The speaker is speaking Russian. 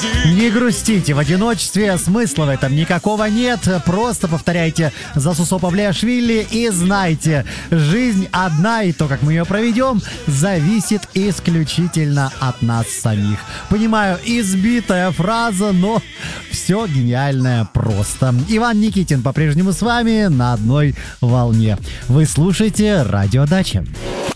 Не грустите в одиночестве, смысла в этом никакого нет. Просто повторяйте за Сусо Павлиашвили и знайте, жизнь одна, и то, как мы ее проведем, зависит исключительно от нас самих. Понимаю, избитая фраза, но все гениальное просто. Иван Никитин по-прежнему с вами на одной волне. Вы слушаете Радио Дача.